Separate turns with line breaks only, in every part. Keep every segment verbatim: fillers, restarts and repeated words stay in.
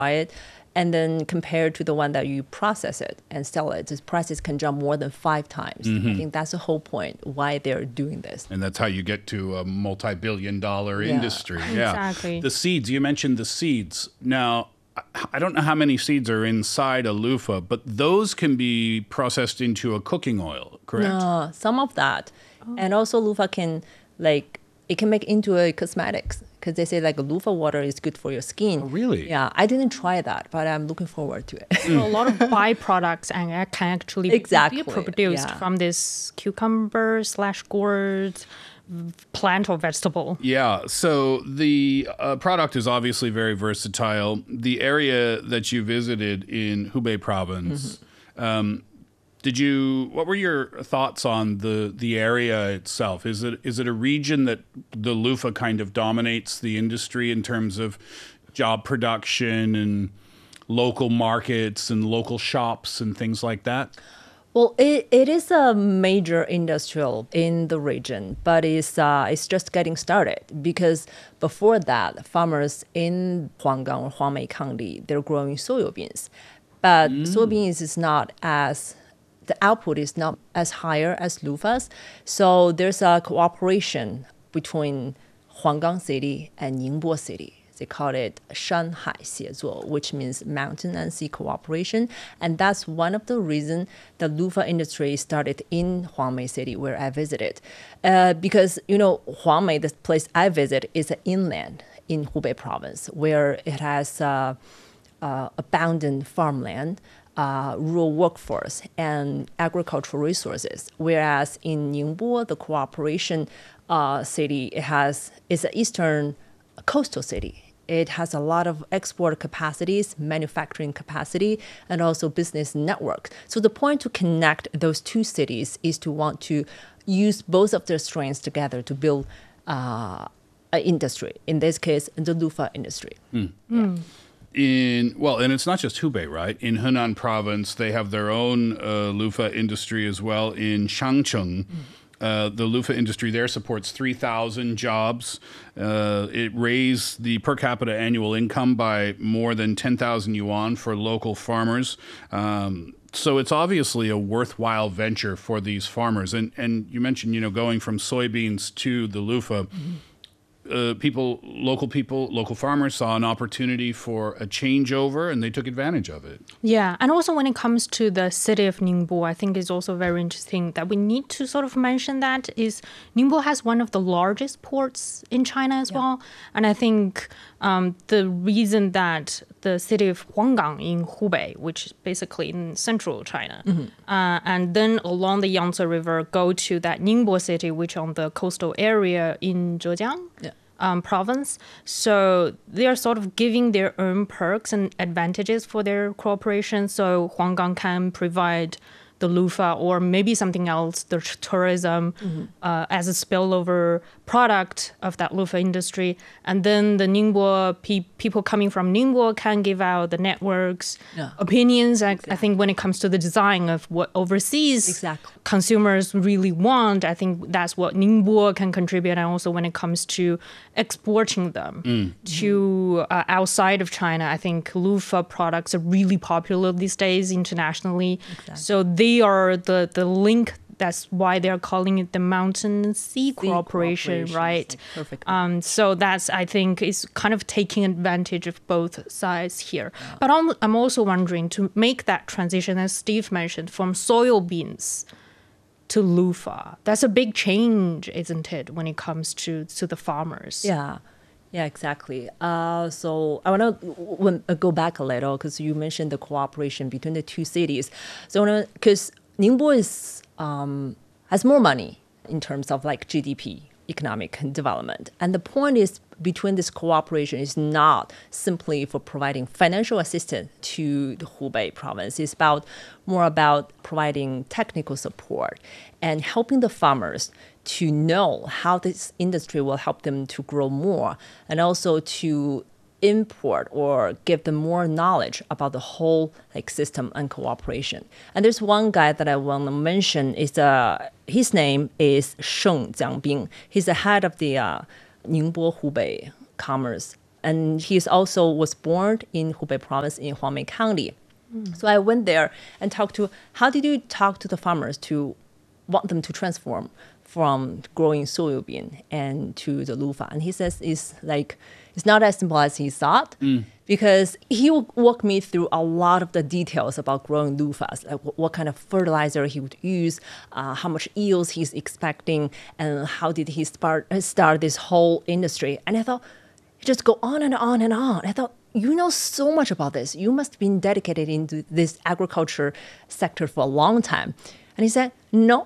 buy it. And then compared to the one that you process it and sell it, the prices can jump more than five times. Mm-hmm. I think that's the whole point why they're doing this.
And that's how you get to a multi-billion dollar yeah. industry.
Yeah, exactly.
The seeds, you mentioned the seeds. Now, I don't know how many seeds are inside a loofah, but those can be processed into a cooking oil, correct?
No, some of that. Oh. And also loofah can, like, it can make into a cosmetics. Because they say like loofah water is good for your skin.
Oh, really?
Yeah, I didn't try that, but I'm looking forward to it.
So a lot of byproducts and can actually
exactly.
be produced yeah. from this cucumber slash gourd plant or vegetable.
Yeah, so the uh, product is obviously very versatile. The area that you visited in Hubei province, mm-hmm. um, Did you? What were your thoughts on the, the area itself? Is it is it a region that the loofah kind of dominates the industry in terms of job production and local markets and local shops and things like that?
Well, it, it is a major industrial in the region, but it's uh, it's just getting started because before that, farmers in Huanggang or Huangmei County, they're growing soybeans, but mm. soybeans is not as the output is not as higher as loofahs. So there's a cooperation between Huanggang City and Ningbo City. They call it Shanhai Xiezuo, which means mountain and sea cooperation. And that's one of the reasons the loofah industry started in Huangmei City, where I visited. Uh, because, you know, Huangmei, the place I visit, is inland in Hubei province, where it has uh, uh, abundant farmland, Uh, rural workforce and agricultural resources, whereas in Ningbo, the cooperation uh, city, it has is an eastern coastal city. It has a lot of export capacities, manufacturing capacity, and also business network. So the point to connect those two cities is to want to use both of their strengths together to build uh, an industry. In this case, the loofah industry.
Mm. Yeah. In well, and it's not just Hubei, right? In Henan province, they have their own uh, loofah industry as well. In Shangcheng, mm. uh, the loofah industry there supports three thousand jobs. Uh, it raised the per capita annual income by more than ten thousand yuan for local farmers. Um, so it's obviously a worthwhile venture for these farmers. And and you mentioned, you know, going from soybeans to the loofah. Mm-hmm. Uh, people, local people, local farmers saw an opportunity for a changeover, and they took advantage of it.
Yeah, and also when it comes to the city of Ningbo, I think it's also very interesting that we need to sort of mention that is Ningbo has one of the largest ports in China as yeah. well, and I think um, the reason that the city of Huanggang in Hubei, which is basically in central China, mm-hmm. uh, and then along the Yangtze River go to that Ningbo city, which on the coastal area in Zhejiang. Yeah. Um, province. So they are sort of giving their own perks and advantages for their cooperation. So Huanggang can provide the loofah or maybe something else, the tourism, mm-hmm. uh, as a spillover product of that loofah industry. And then the Ningbo pe- people coming from Ningbo can give out the networks, yeah. opinions. I, exactly. I think when it comes to the design of what overseas
exactly.
consumers really want, I think that's what Ningbo can contribute. And also when it comes to exporting them mm. to uh, outside of China, I think loofah products are really popular these days internationally. Exactly. So they are the, the link. That's why they're calling it the Mountain and Sea, sea Cooperation, right?
Perfect.
Um, so that's, I think, is kind of taking advantage of both sides here. Yeah. But I'm, I'm also wondering, to make that transition, as Steve mentioned, from soybeans to loofah, that's a big change, isn't it, when it comes to, to the farmers?
Yeah. Yeah, exactly. Uh, so I want to uh, go back a little because you mentioned the cooperation between the two cities. So because Ningbo is um, has more money in terms of like G D P, economic development, and the point is between this cooperation is not simply for providing financial assistance to the Hubei province. It's about more about providing technical support and helping the farmers to know how this industry will help them to grow more, and also to import or give them more knowledge about the whole like system and cooperation. And there's one guy that I want to mention. Is uh, his name is Sheng Jiangbing. He's the head of the uh, Ningbo Hubei Commerce And he also was born in Hubei province in Huangmei County. Mm. So I went there and talked to, how did you talk to the farmers to want them to transform from growing soybean and to the loofah? And he says it's like, it's not as simple as he thought, mm. because he would walk me through a lot of the details about growing loofahs, like what, what kind of fertilizer he would use, uh, how much yields he's expecting, and how did he start, start this whole industry. And I thought, just go on and on and on. I thought, you know so much about this. You must have been dedicated into this agriculture sector for a long time. And he said, no,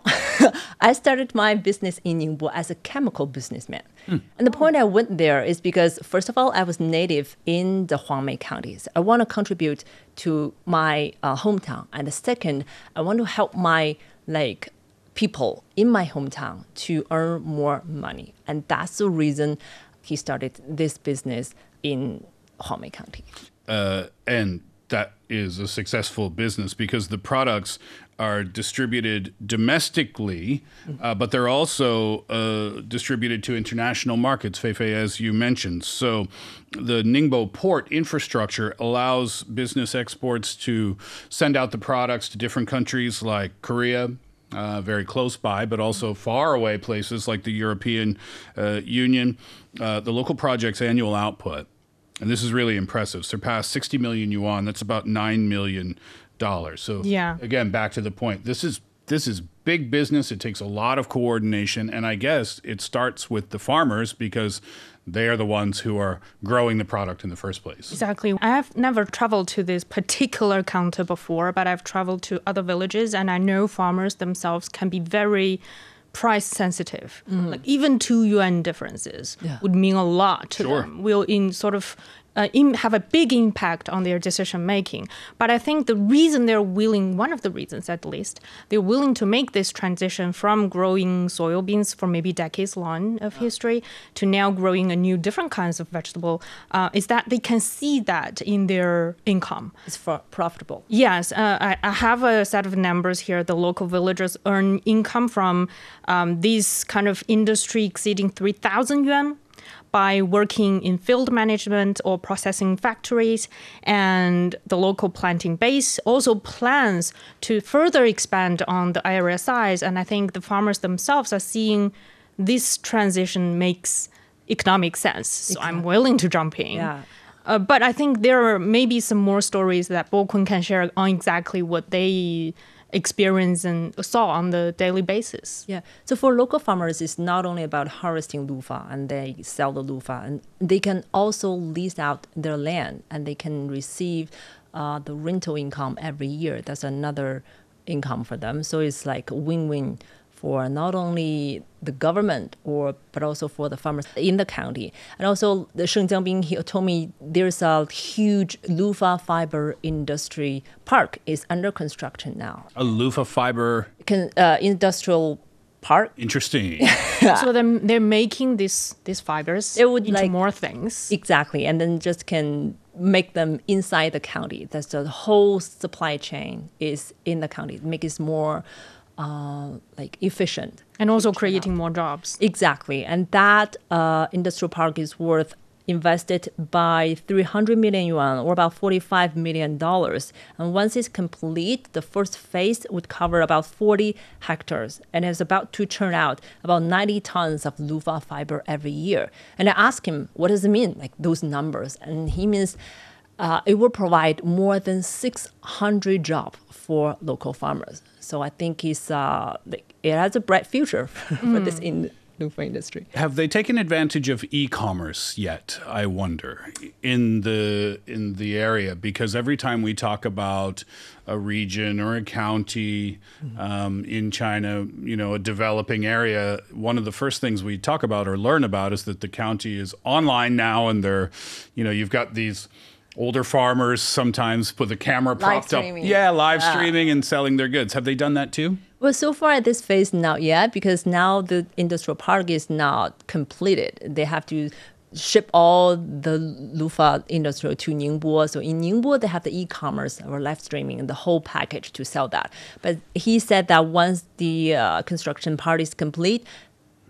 I started my business in Ningbo as a chemical businessman. Mm. And the point I went there is because, first of all, I was native in the Huangmei counties. I want to contribute to my uh, hometown. And the second, I want to help my like people in my hometown to earn more money. And that's the reason he started this business in Huangmei County.
Uh, and that is a successful business because the products are distributed domestically, uh, but they're also uh, distributed to international markets, Feifei, as you mentioned. So the Ningbo port infrastructure allows business exports to send out the products to different countries like Korea, Uh, very close by, but also far away places like the European uh, Union. Uh, the local project's annual output, and this is really impressive, surpassed sixty million yuan. That's about nine million dollars. So
yeah.
Again, back to the point, this is this is big business. It takes a lot of coordination, and I guess it starts with the farmers because they are the ones who are growing the product in the first place.
Exactly. I have never traveled to this particular counter before, but I've traveled to other villages, and I know farmers themselves can be very price sensitive. Mm. Like even two yuan differences yeah. would mean a lot to
sure.
them. Will in sort of uh, in, have a big impact on their decision making. But I think the reason they're willing, one of the reasons at least, they're willing to make this transition from growing soybeans for maybe decades long of history to now growing a new different kinds of vegetable, uh, is that they can see that in their income.
It's for profitable.
Yes, uh, I, I have a set of numbers here. The local villagers earn income from um, these kind of industry exceeding three thousand yuan by working in field management or processing factories, and the local planting base also plans to further expand on the area size. And I think the farmers themselves are seeing this transition makes economic sense. So exactly. I'm willing to jump in.
Yeah.
Uh, but I think there are maybe some more stories that Bo Kun can share on exactly what they experience and saw on the daily basis.
Yeah. So for local farmers, it's not only about harvesting loofah and they sell the loofah, and they can also lease out their land and they can receive uh, the rental income every year. That's another income for them. So it's like a win-win for not only the government or but also for the farmers in the county. And also the Sheng Jiangbing, he told me there's a huge loofah fiber industry park is under construction now.
A loofah fiber
Can, uh, industrial park.
Interesting.
Yeah. So they're, they're making these these fibers
it would
into
like,
more things.
Exactly. And then just can make them inside the county. That's the whole supply chain is in the county. Make it more Uh, like efficient.
And also creating more jobs.
Exactly. And that uh, industrial park is worth invested by three hundred million yuan or about forty-five million dollars. And once it's complete, the first phase would cover about forty hectares and is about to churn out about ninety tons of loofah fiber every year. And I asked him, what does it mean, like those numbers? And he means uh, it will provide more than six hundred jobs for local farmers. So I think it's, uh, it has a bright future for mm. this in loofah industry.
Have they taken advantage of e-commerce yet, I wonder, in the in the area? Because every time we talk about a region or a county mm-hmm. um, in China, you know, a developing area, one of the first things we talk about or learn about is that the county is online now, and they're, you know, you've got these older farmers sometimes put the camera propped up. Yeah, live yeah. streaming and selling their goods. Have they done that too?
Well, so far at this phase, not yet, because now the industrial park is not completed. They have to ship all the loofah industry to Ningbo. So in Ningbo, they have the e-commerce or live streaming and the whole package to sell that. But he said that once the uh, construction part is complete,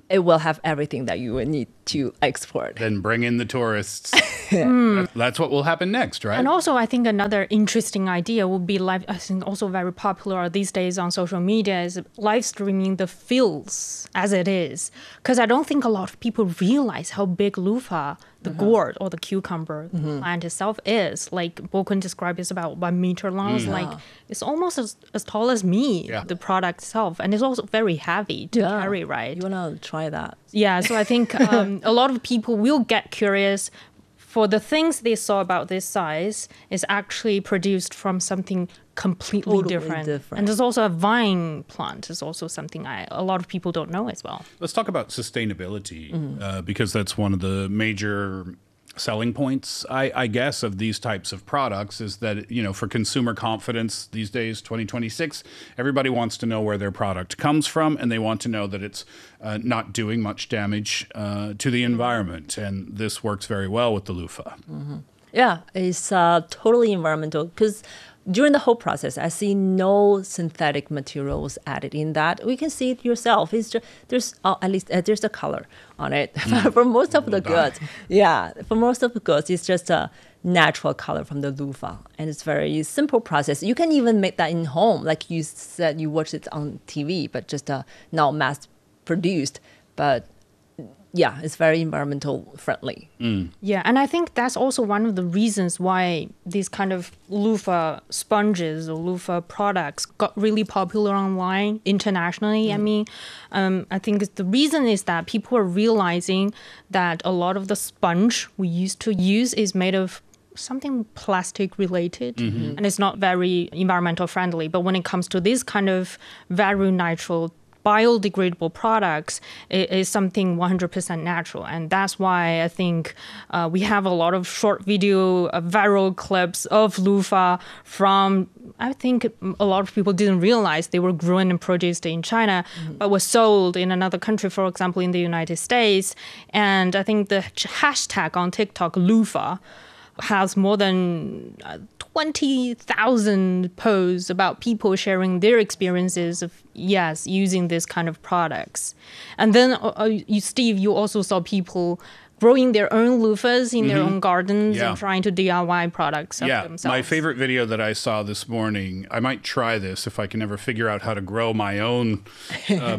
it will have everything that you would need to export.
Then bring in the tourists. That- That's what will happen next, right?
And also, I think another interesting idea would be live. I think also very popular these days on social media is live streaming the fields as it is. Because I don't think a lot of people realize how big loofah, the gourd or the cucumber, the plant itself is. Like Bokun described, it's about one meter long. It's like it's almost as, as tall as me.
Yeah.
The product itself, and it's also very heavy to
Yeah.
carry. Right?
You want to try that?
Yeah, so I think um, a lot of people will get curious for the things they saw about this size is actually produced from something completely
Totally
different.
different.
And there's also a vine plant is also something I, a lot of people don't know as well.
Let's talk about sustainability uh, because that's one of the major selling points, I, I guess, of these types of products is that, you know, for consumer confidence these days, twenty twenty-six, everybody wants to know where their product comes from and they want to know that it's uh, not doing much damage uh, to the environment. And this works very well with the loofah.
Yeah, it's uh, totally environmental because during the whole process, I see no synthetic materials added in that. We can see it yourself. It's just, there's uh, at least uh, there's a color on it for most of the
Little dye.
goods. Yeah, for most of the goods, it's just a natural color from the loofah, and it's very simple process. You can even make that in home, like you said, you watch it on T V, but just uh, not mass produced. But yeah, it's very environmental friendly.
Yeah, and I think that's also one of the reasons why these kind of loofah sponges or loofah products got really popular online internationally. I mean, um, I think it's- the reason is that people are realizing that a lot of the sponge we used to use is made of something plastic related and it's not very environmental friendly. But when it comes to this kind of very natural biodegradable products, it is something one hundred percent natural. And that's why I think uh, we have a lot of short video uh, viral clips of loofah from, I think a lot of people didn't realize they were grown and produced in China, but were sold in another country, for example, in the United States. And I think the hashtag on TikTok, loofah, has more than uh, twenty thousand posts about people sharing their experiences of, yes, using this kind of products. And then, uh, uh, you, Steve, you also saw people growing their own loofahs in their own gardens
Yeah.
and trying to D I Y products of
Yeah,
themselves.
my favorite video that I saw this morning, I might try this if I can ever figure out how to grow my own. Uh,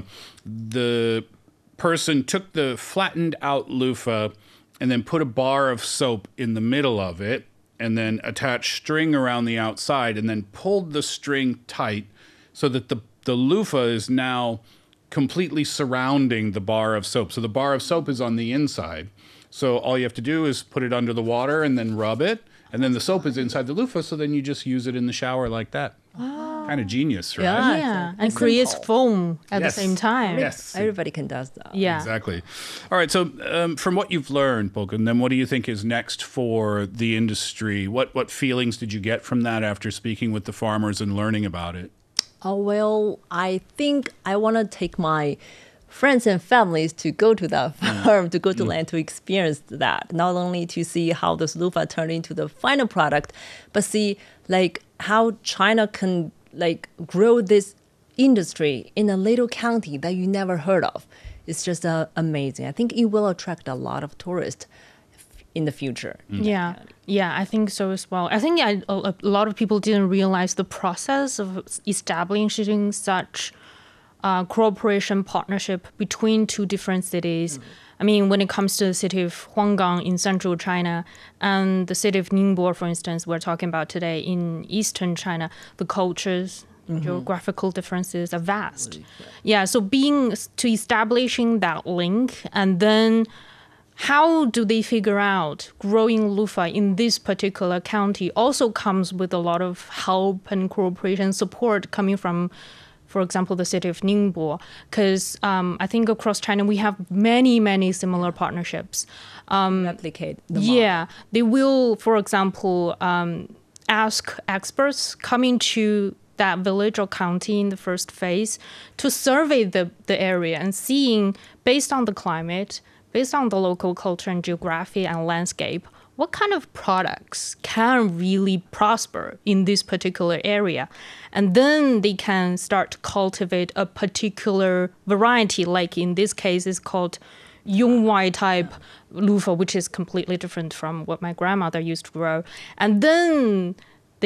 the person took the flattened out loofah and then put a bar of soap in the middle of it and then attached string around the outside and then pulled the string tight so that the, the loofah is now completely surrounding the bar of soap. So the bar of soap is on the inside. So all you have to do is put it under the water and then rub it. And then the soap is inside the loofah. So then you just use it in the shower like that. Kind of genius, right?
Yeah.
yeah,
It's
and
simple.
creates foam at
Yes.
the same time.
Yes.
Everybody can do that.
Yeah.
Exactly. All right. So, um, from what you've learned, Bokun, then what do you think is next for the industry? What what feelings did you get from that after speaking with the farmers and learning about it?
Oh, well, I think I want to take my friends and families to go to that farm, to go to land to experience that. Not only to see how this loofah turned into the final product, but see like how China can like grow this industry in a little county that you never heard of. It's just uh, amazing. I think it will attract a lot of tourists f- in the future.
Yeah, yeah, I think so as well. I think I, a, a lot of people didn't realize the process of establishing such uh, cooperation partnership between two different cities. I mean, when it comes to the city of Huanggang in central China and the city of Ningbo, for instance, we're talking about today in eastern China, the cultures, geographical differences are vast. Yeah, so being to establishing that link and then how do they figure out growing loofah in this particular county also comes with a lot of help and cooperation support coming from, for example, the city of Ningbo, because um, I think across China we have many, many similar partnerships.
Replicate the model.
Yeah, they will, for example, um, ask experts coming to that village or county in the first phase to survey the, the area and seeing, based on the climate, based on the local culture and geography and landscape, what kind of products can really prosper in this particular area. And then they can start to cultivate a particular variety, like in this case, it's called Yongwai type loofah, which is completely different from what my grandmother used to grow. And then